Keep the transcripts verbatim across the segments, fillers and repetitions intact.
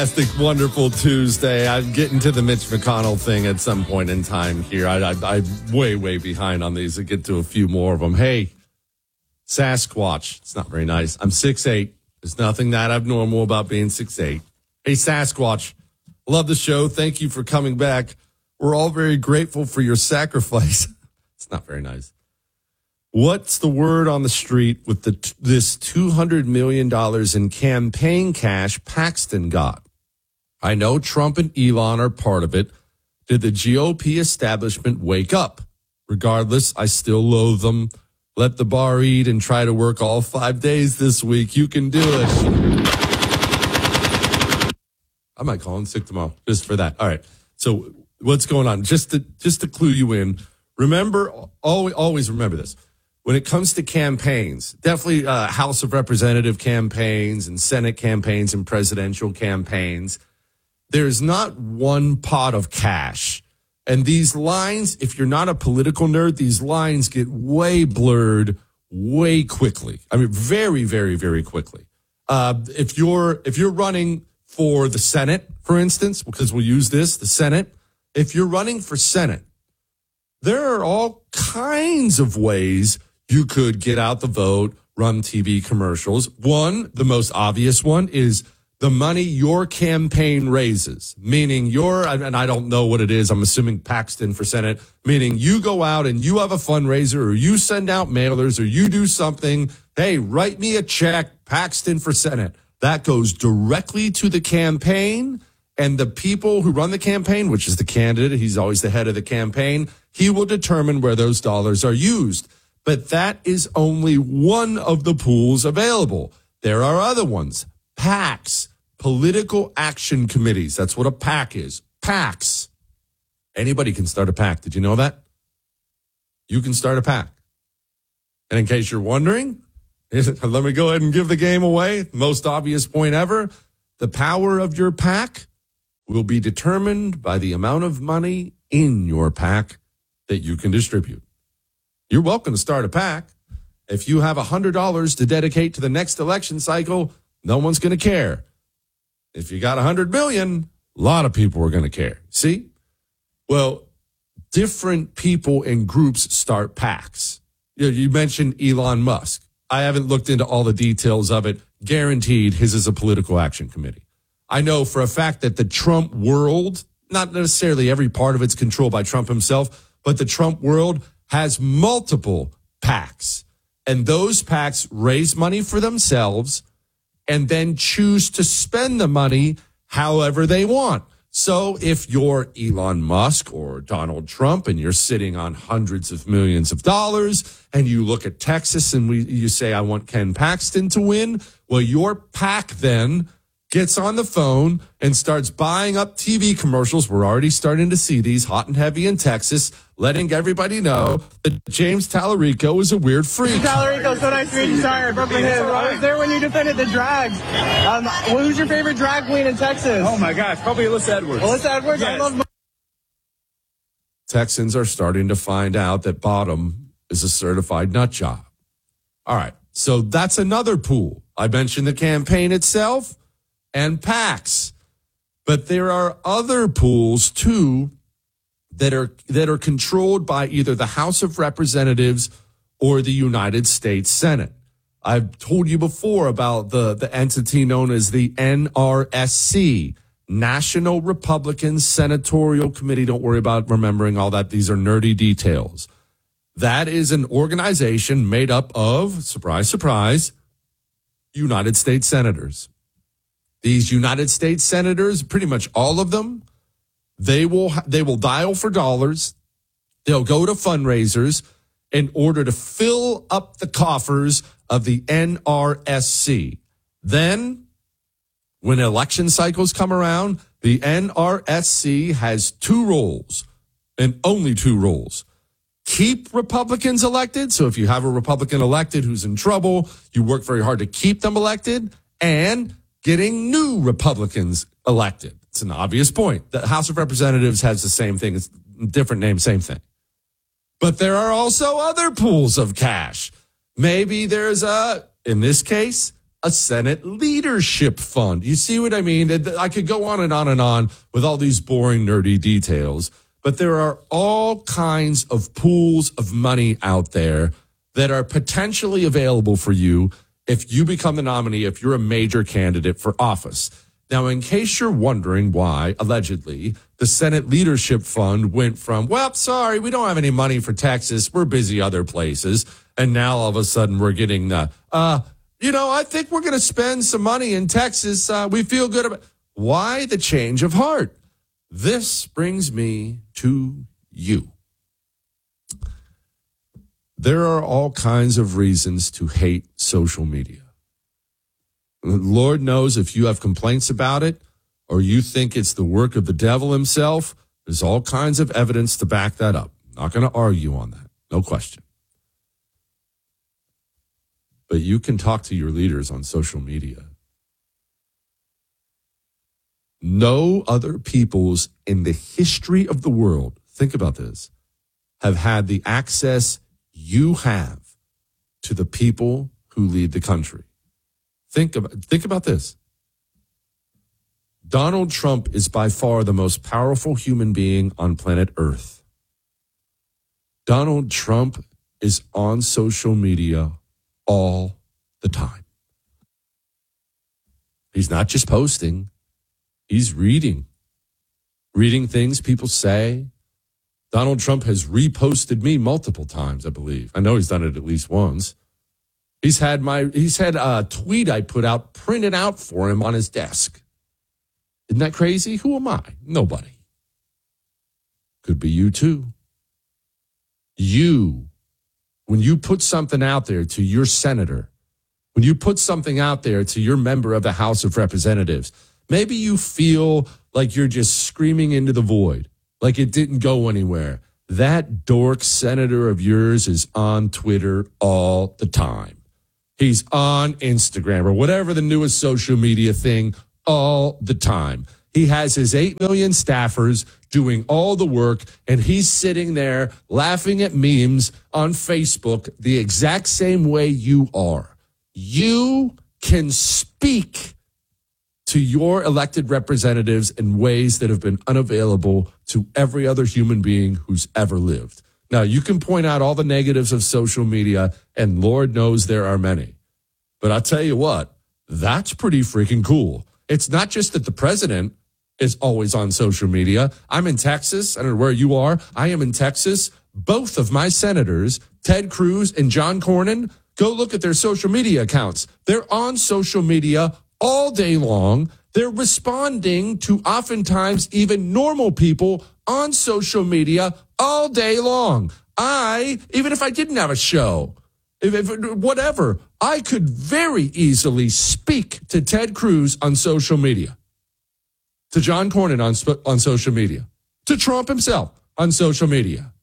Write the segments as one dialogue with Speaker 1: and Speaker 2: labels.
Speaker 1: Fantastic, wonderful Tuesday. I'm getting to the Mitch McConnell thing at some point in time here. I, I, I'm way, way behind on these. I'll get to a few more of them. Hey, Sasquatch. It's not very nice. I'm six eight. There's nothing that abnormal about being six eight. Hey, Sasquatch. Love the show. Thank you for coming back. We're all very grateful for your sacrifice. It's not very nice. What's the word on the street with the this two hundred million dollars in campaign cash Paxton got? I know Trump and Elon are part of it. Did the G O P establishment wake up? Regardless, I still loathe them. Let the bar eat and try to work all five days this week. You can do it. I might call in sick tomorrow just for that. All right. So what's going on? Just to just to clue you in, remember, always, always remember this. When it comes to campaigns, definitely uh, House of Representative campaigns and Senate campaigns and presidential campaigns, there's not one pot of cash. And these lines, if you're not a political nerd, these lines get way blurred way quickly. I mean, very, very, very quickly. Uh, if you're if you're running for the Senate, for instance, because we'll use this, the Senate, if you're running for Senate, there are all kinds of ways you could get out the vote, run T V commercials. One, the most obvious one, is the money your campaign raises, meaning your, and I don't know what it is, I'm assuming Paxton for Senate, meaning you go out and you have a fundraiser or you send out mailers or you do something. Hey, write me a check, Paxton for Senate. That goes directly to the campaign, and the people who run the campaign, which is the candidate, he's always the head of the campaign, he will determine where those dollars are used. But that is only one of the pools available. There are other ones. PACs, political action committees. That's what a PAC is. PACs. Anybody can start a PAC. Did you know that? You can start a PAC. And in case you're wondering, let me go ahead and give the game away. Most obvious point ever. The power of your PAC will be determined by the amount of money in your PAC that you can distribute. You're welcome to start a PAC. If you have one hundred dollars to dedicate to the next election cycle, no one's going to care. If you got one hundred million dollars, a lot of people are going to care. See? Well, different people and groups start PACs. You, you mentioned Elon Musk. I haven't looked into all the details of it. Guaranteed his is a political action committee. I know for a fact that the Trump world, not necessarily every part of it's controlled by Trump himself, but the Trump world has multiple PACs. And those PACs raise money for themselves and then choose to spend the money however they want. So if you're Elon Musk or Donald Trump and you're sitting on hundreds of millions of dollars and you look at Texas and we, you say, I want Ken Paxton to win, well, your PAC then gets on the phone and starts buying up T V commercials. We're already starting to see these hot and heavy in Texas, letting everybody know that James Tallarico is a weird freak.
Speaker 2: Tallarico, so nice to meet you. Sorry, Brooklyn Hills. I was there when you defended the drags. Um, who's your favorite drag queen in Texas?
Speaker 3: Oh, my gosh, probably Alyssa Edwards.
Speaker 2: Alyssa Edwards?
Speaker 3: Yes.
Speaker 2: I love.
Speaker 1: Texans are starting to find out that Bottom is a certified nut job. All right, so that's another pool. I mentioned the campaign itself and PACs. But there are other pools, too, that are that are controlled by either the House of Representatives or the United States Senate. I've told you before about the, the entity known as the N R S C, National Republican Senatorial Committee. Don't worry about remembering all that. These are nerdy details. That is an organization made up of, surprise, surprise, United States senators. These United States senators, pretty much all of them, they will they will dial for dollars. They'll go to fundraisers in order to fill up the coffers of the N R S C. Then, when election cycles come around, the N R S C has two roles, and only two roles. Keep Republicans elected. So if you have a Republican elected who's in trouble, you work very hard to keep them elected, and getting new Republicans elected. It's an obvious point. The House of Representatives has the same thing. It's a different name, same thing. But there are also other pools of cash. Maybe there's a, in this case, a Senate leadership fund. You see what I mean? I could go on and on and on with all these boring, nerdy details, but there are all kinds of pools of money out there that are potentially available for you if you become the nominee, if you're a major candidate for office. Now, in case you're wondering why, allegedly, the Senate Leadership Fund went from, well, sorry, we don't have any money for Texas. We're busy other places. And now all of a sudden we're getting, the, uh, you know, I think we're going to spend some money in Texas. Uh, we feel good about. Why the change of heart? This brings me to you. There are all kinds of reasons to hate social media. Lord knows if you have complaints about it or you think it's the work of the devil himself, there's all kinds of evidence to back that up. Not going to argue on that. No question. But you can talk to your leaders on social media. No other peoples in the history of the world, think about this, have had the access you have to the people who lead the country. Think about, think about this. Donald Trump is by far the most powerful human being on planet Earth. Donald Trump is on social media all the time. He's not just posting. He's reading. Reading things people say. Donald Trump has reposted me multiple times, I believe. I know he's done it at least once. He's had my he's had a tweet I put out printed out for him on his desk. Isn't that crazy? Who am I? Nobody. Could be you too. You, when you put something out there to your senator, when you put something out there to your member of the House of Representatives, maybe you feel like you're just screaming into the void, like it didn't go anywhere. That dork senator of yours is on Twitter all the time. He's on Instagram or whatever the newest social media thing all the time. He has his eight million staffers doing all the work, and he's sitting there laughing at memes on Facebook the exact same way you are. You can speak to your elected representatives in ways that have been unavailable to every other human being who's ever lived. Now, you can point out all the negatives of social media, and Lord knows there are many. But I'll tell you what, that's pretty freaking cool. It's not just that the president is always on social media. I'm in Texas. I don't know where you are. I am in Texas. Both of my senators, Ted Cruz and John Cornyn, go look at their social media accounts. They're on social media all day long. They're responding to oftentimes even normal people on social media all day long. I, even if I didn't have a show, if, if whatever, I could very easily speak to Ted Cruz on social media, to John Cornyn on, on social media, to Trump himself on social media.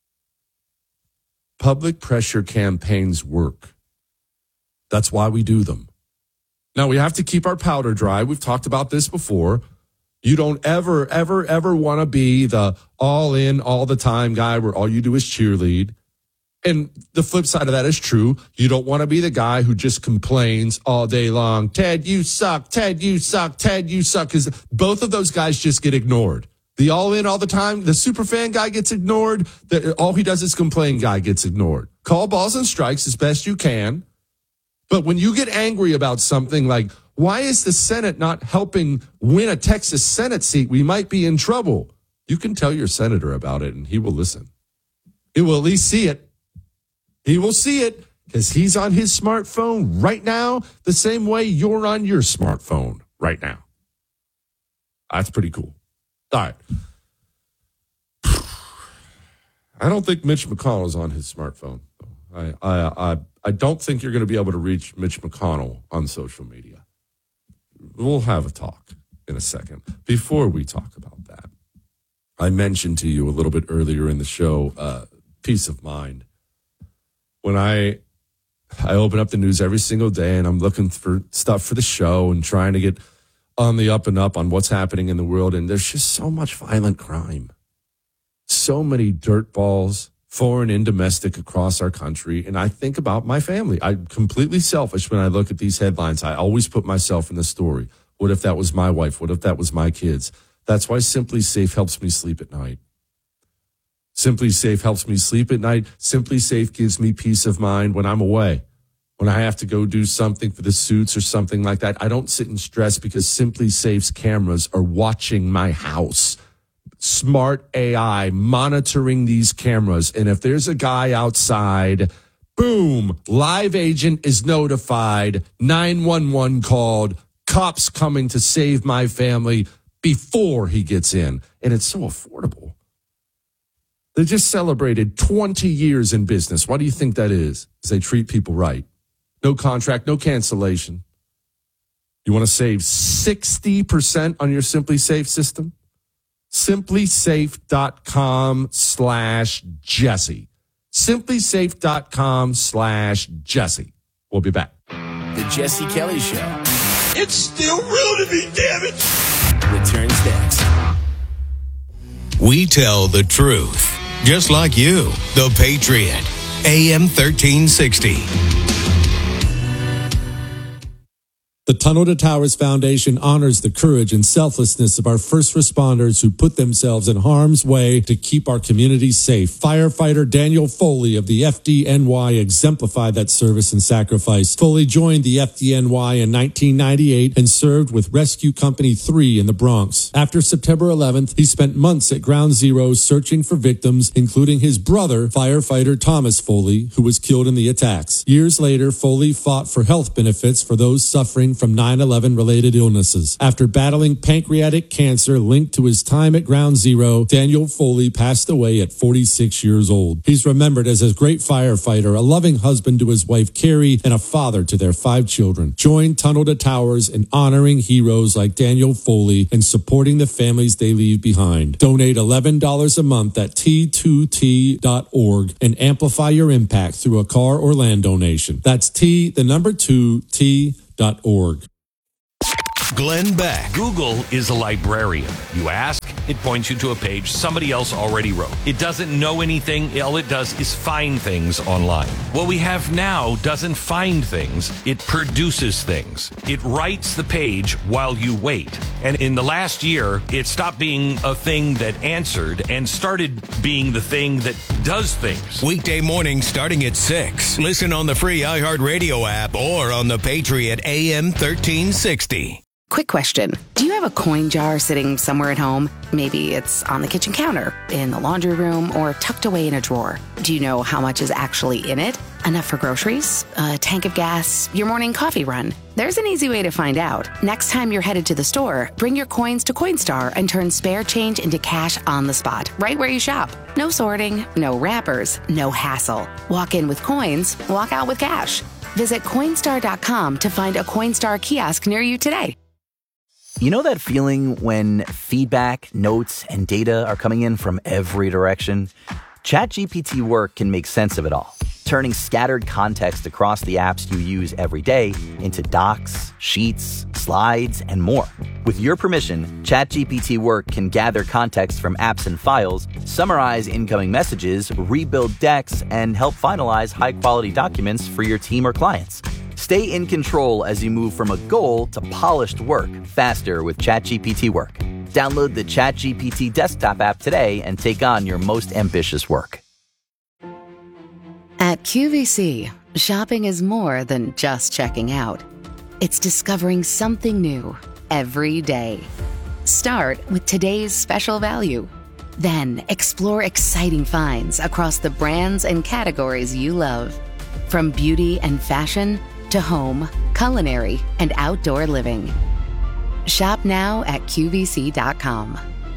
Speaker 1: Public pressure campaigns work. That's why we do them. Now, we have to keep our powder dry. We've talked about this before. You don't ever, ever, ever want to be the all in, all the time guy where all you do is cheerlead. And the flip side of that is true. You don't want to be the guy who just complains all day long. Ted, you suck. Ted, you suck. Ted, you suck. Because both of those guys just get ignored. The all in all the time, the super fan guy gets ignored. The, all he does is complain guy gets ignored. Call balls and strikes as best you can. But when you get angry about something like, why is the Senate not helping win a Texas Senate seat? We might be in trouble. You can tell your senator about it and he will listen. He will at least see it. He will see it because he's on his smartphone right now the same way you're on your smartphone right now. That's pretty cool. All right. I don't think Mitch McConnell's on his smartphone. I, I, I, I don't think you're going to be able to reach Mitch McConnell on social media. We'll have a talk in a second. Before we talk about that, I mentioned to you a little bit earlier in the show, uh, peace of mind. When I I open up the news every single day and I'm looking for stuff for the show and trying to get on the up and up on what's happening in the world, and there's just so much violent crime. So many dirt balls foreign and domestic across our country. And I think about my family. I'm completely selfish when I look at these headlines. I always put myself in the story. What if that was my wife? What if that was my kids? That's why Simply Safe helps me sleep at night. Simply Safe helps me sleep at night. Simply Safe gives me peace of mind when I'm away. When I have to go do something for the suits or something like that, I don't sit in stress because Simply Safe's cameras are watching my house. Smart A I monitoring these cameras. And if there's a guy outside, boom, live agent is notified, nine one one called, cops coming to save my family before he gets in. And it's so affordable. They just celebrated twenty years in business. Why do you think that is? Because they treat people right. No contract, no cancellation. You want to save sixty percent on your Simply Safe system? simplysafe.com slash Jesse. simplysafe.com slash Jesse. We'll be back.
Speaker 3: The Jesse Kelly Show.
Speaker 4: It's still real to me, damn it.
Speaker 3: Returns next.
Speaker 5: We tell the truth, just like you. The Patriot, A M thirteen sixty.
Speaker 6: The Tunnel to Towers Foundation honors the courage and selflessness of our first responders who put themselves in harm's way to keep our communities safe. Firefighter Daniel Foley of the F D N Y exemplified that service and sacrifice. Foley joined the F D N Y in nineteen ninety-eight and served with Rescue Company three in the Bronx. After September eleventh, he spent months at Ground Zero searching for victims, including his brother, firefighter Thomas Foley, who was killed in the attacks. Years later, Foley fought for health benefits for those suffering from nine eleven related illnesses. After battling pancreatic cancer linked to his time at Ground Zero, Daniel Foley passed away at forty-six years old. He's remembered as a great firefighter, a loving husband to his wife Carrie, and a father to their five children. Join Tunnel to Towers in honoring heroes like Daniel Foley and supporting the families they leave behind. Donate eleven dollars a month at T two T dot org and amplify your impact through a car or land donation. That's T, the number two, T dot org.
Speaker 5: Glenn Beck.
Speaker 7: Google is a librarian. You ask, it points you to a page somebody else already wrote. It doesn't know anything. All it does is find things online. What we have now doesn't find things. It produces things. It writes the page while you wait. And in the last year, it stopped being a thing that answered and started being the thing that does things.
Speaker 5: Weekday mornings starting at six. Listen on the free iHeartRadio app or on the Patriot A M thirteen sixty.
Speaker 8: Quick question. Do you have a coin jar sitting somewhere at home? Maybe it's on the kitchen counter, in the laundry room, or tucked away in a drawer. Do you know how much is actually in it? Enough for groceries? A tank of gas? Your morning coffee run? There's an easy way to find out. Next time you're headed to the store, bring your coins to Coinstar and turn spare change into cash on the spot, right where you shop. No sorting, no wrappers, no hassle. Walk in with coins, walk out with cash. Visit Coinstar dot com to find a Coinstar kiosk near you today.
Speaker 3: You know that feeling when feedback, notes, and data are coming in from every direction? ChatGPT Work can make sense of it all, turning scattered context across the apps you use every day into docs, sheets, slides, and more. With your permission, ChatGPT Work can gather context from apps and files, summarize incoming messages, rebuild decks, and help finalize high-quality documents for your team or clients. Stay in control as you move from a goal to polished work faster with ChatGPT Work. Download the ChatGPT desktop app today and take on your most ambitious work.
Speaker 8: At Q V C, shopping is more than just checking out. It's discovering something new every day. Start with today's special value. Then explore exciting finds across the brands and categories you love. From beauty and fashion to home, culinary, and outdoor living. Shop now at Q V C dot com.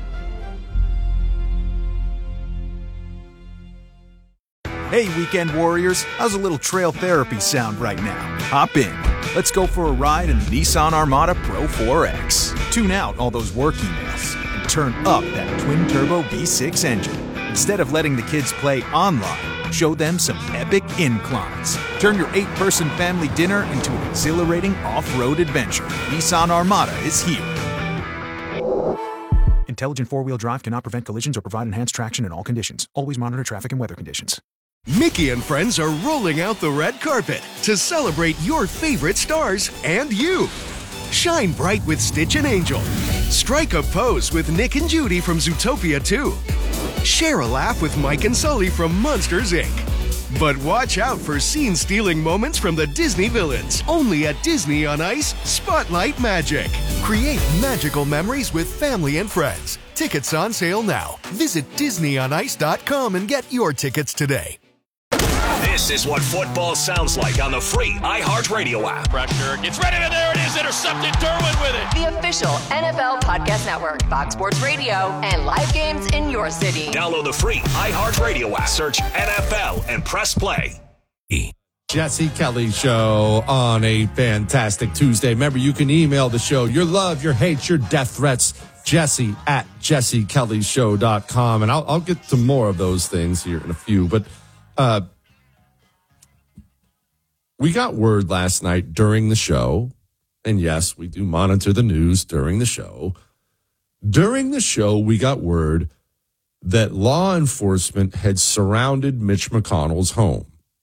Speaker 9: Hey, weekend warriors, how's a little trail therapy sound right now? Hop in. Let's go for a ride in the Nissan Armada Pro four X. Tune out all those work emails and turn up that twin-turbo V six engine. Instead of letting the kids play online, show them some epic inclines. Turn your eight-person family dinner into an exhilarating off-road adventure. Nissan Armada is here. Intelligent four-wheel drive cannot prevent collisions or provide enhanced traction in all conditions. Always monitor traffic and weather conditions.
Speaker 10: Mickey and friends are rolling out the red carpet to celebrate your favorite stars and you. Shine bright with Stitch and Angel. Strike a pose with Nick and Judy from Zootopia two. Share a laugh with Mike and Sully from Monsters, Incorporated. But watch out for scene-stealing moments from the Disney villains. Only at Disney on Ice, Spotlight Magic. Create magical memories with family and friends. Tickets on sale now. Visit Disney on Ice dot com and get your tickets today.
Speaker 11: This is what football sounds like on the free iHeartRadio app.
Speaker 4: Pressure gets ready, and there it is. Intercepted. Derwin with it.
Speaker 12: The official N F L Podcast Network, Fox Sports Radio, and live games in your city.
Speaker 11: Download the free iHeartRadio app. Search N F L and press play.
Speaker 1: Jesse Kelly Show on a fantastic Tuesday. Remember, you can email the show your love, your hate, your death threats, Jesse at jesse kelly show dot com. And I'll, I'll get to more of those things here in a few. But uh, we got word last night during the show, and yes, we do monitor the news during the show. During the show, we got word that law enforcement had surrounded Mitch McConnell's home.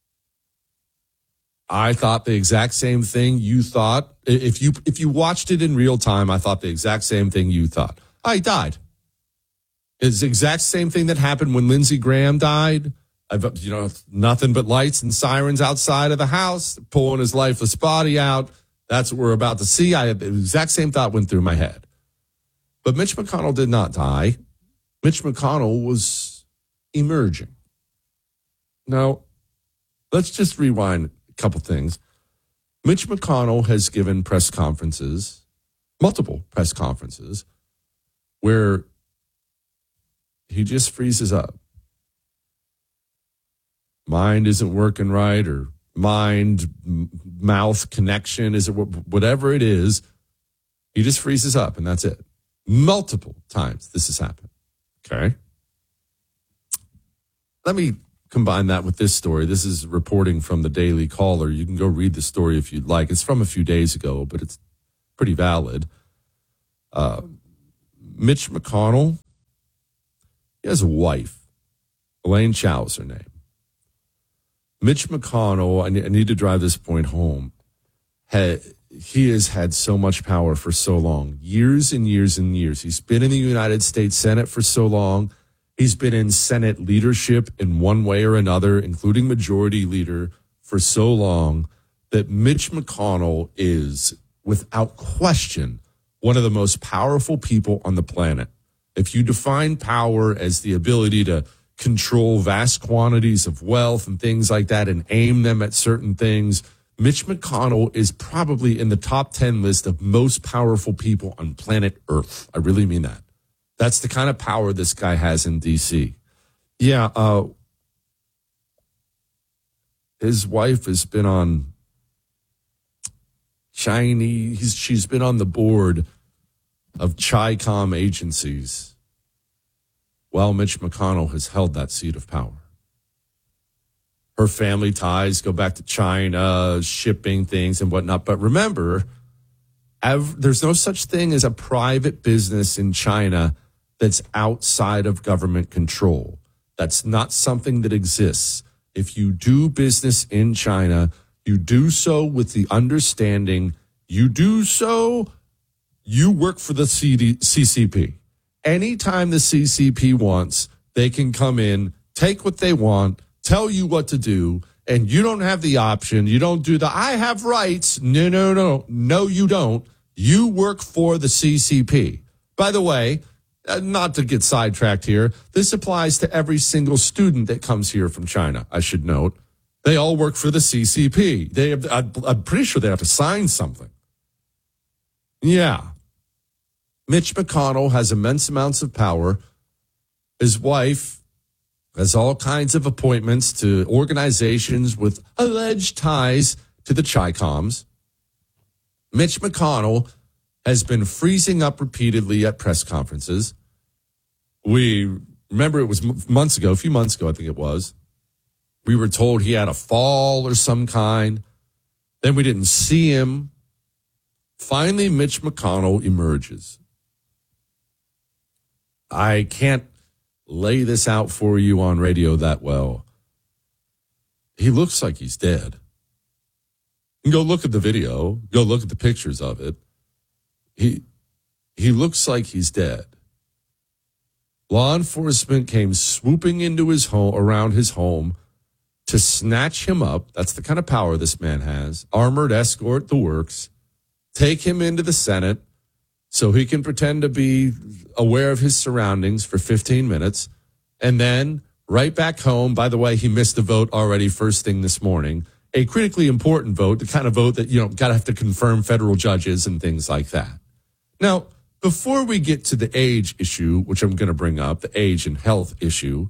Speaker 1: I thought the exact same thing you thought. If you if you watched it in real time, I thought the exact same thing you thought. I died. It's the exact same thing that happened when Lindsey Graham died. I've, you know, nothing but lights and sirens outside of the house, pulling his lifeless body out. That's what we're about to see. I the exact same thought went through my head. But Mitch McConnell did not die. Mitch McConnell was emerging. Now, let's just rewind a couple things. Mitch McConnell has given press conferences, multiple press conferences, where he just freezes up. Mind isn't working right, or mind mouth connection is it whatever it is, he just freezes up and that's it. Multiple times this has happened. Okay. Let me combine that with this story. This is reporting from the Daily Caller. You can go read the story if you'd like. It's from a few days ago, but it's pretty valid. Uh, Mitch McConnell, he has a wife. Elaine Chao is her name. Mitch McConnell, I need to drive this point home, had, he has had so much power for so long, years and years and years. He's been in the United States Senate for so long. He's been in Senate leadership in one way or another, including majority leader, for so long that Mitch McConnell is, without question, one of the most powerful people on the planet. If you define power as the ability to control vast quantities of wealth and things like that and aim them at certain things, Mitch McConnell is probably in the top ten list of most powerful people on planet Earth. I really mean that. That's the kind of power this guy has in D C. Yeah, uh, his wife has been on Chinese, she's been on the board of Chi-Com agencies. Well, Mitch McConnell has held that seat of power. Her family ties go back to China, shipping things and whatnot. But remember, ev- there's no such thing as a private business in China that's outside of government control. That's not something that exists. If you do business in China, you do so with the understanding you do so, you work for the C D- C C P. Anytime the C C P wants, they can come in, take what they want, tell you what to do, and you don't have the option. You don't do the, I have rights. No, no, no. No, you don't. You work for the C C P. By the way, uh, not to get sidetracked here, this applies to every single student that comes here from China, I should note. They all work for the C C P. They have, I'm pretty sure they have to sign something. Yeah. Mitch McConnell has immense amounts of power. His wife has all kinds of appointments to organizations with alleged ties to the Chi-Coms. Mitch McConnell has been freezing up repeatedly at press conferences. We remember it was months ago, a few months ago, I think it was. We were told he had a fall or some kind. Then we didn't see him. Finally, Mitch McConnell emerges. I can't lay this out for you on radio that well. He looks like he's dead. You can go look at the video. Go look at the pictures of it. He he looks like he's dead. Law enforcement came swooping into his home, around his home, to snatch him up. That's the kind of power this man has. Armored escort, the works. Take him into the Senate so he can pretend to be aware of his surroundings for fifteen minutes. And then right back home. By the way, he missed the vote already first thing this morning. A critically important vote, the kind of vote that, you know, got to have to confirm federal judges and things like that. Now, before we get to the age issue, which I'm going to bring up, the age and health issue,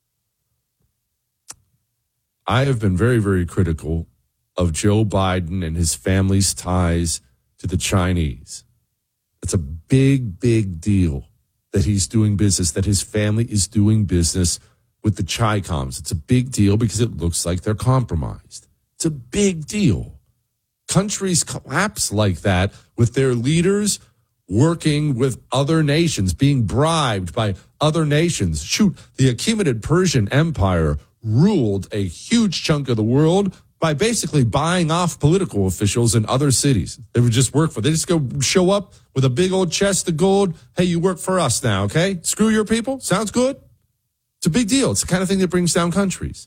Speaker 1: I have been very, very critical of Joe Biden and his family's ties to the Chinese. It's a big, big deal that he's doing business, that his family is doing business with the Chi-Coms. It's a big deal because it looks like they're compromised. It's a big deal. Countries collapse like that with their leaders working with other nations, being bribed by other nations. Shoot, the Achaemenid Persian Empire ruled a huge chunk of the world by basically buying off political officials in other cities. They would just work for, they just go show up with a big old chest of gold. Hey, you work for us now, okay? Screw your people. Sounds good? It's a big deal. It's the kind of thing that brings down countries.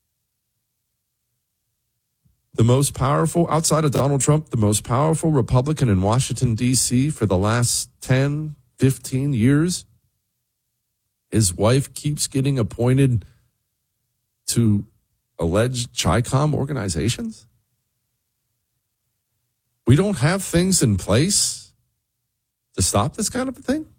Speaker 1: The most powerful, outside of Donald Trump, the most powerful Republican in Washington, D C for the last ten, fifteen years, his wife keeps getting appointed to alleged Chi-Com organizations. We don't have things in place to stop this kind of a thing.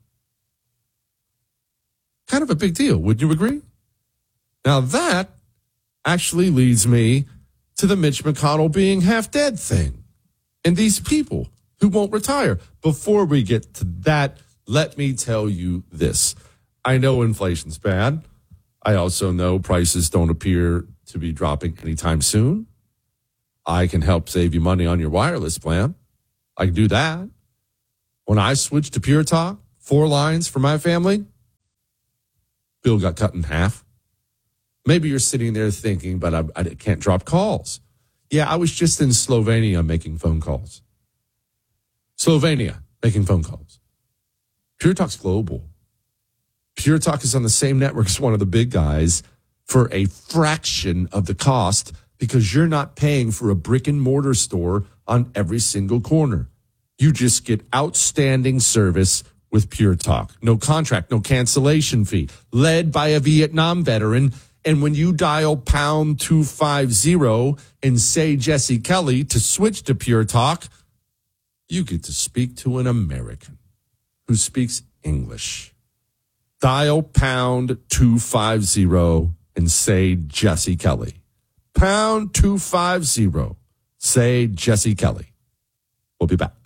Speaker 1: Kind of a big deal, wouldn't you agree? Now that actually leads me to the Mitch McConnell being half dead thing and these people who won't retire. Before we get to that, let me tell you this. I know inflation's bad. I also know prices don't appear to be dropping anytime soon. I can help save you money on your wireless plan. I can do that. When I switched to Pure Talk, four lines for my family, bill got cut in half. Maybe you're sitting there thinking, but I, I can't drop calls. Yeah, I was just in Slovenia making phone calls. Slovenia making phone calls. Pure Talk's global. Pure Talk is on the same network as one of the big guys for a fraction of the cost because you're not paying for a brick and mortar store on every single corner. You just get outstanding service with Pure Talk. No contract, no cancellation fee. Led by a Vietnam veteran. And when you dial pound two fifty and say Jesse Kelly to switch to Pure Talk, you get to speak to an American who speaks English. Dial pound two fifty and say Jesse Kelly. Pound two fifty. Say Jesse Kelly. We'll be back.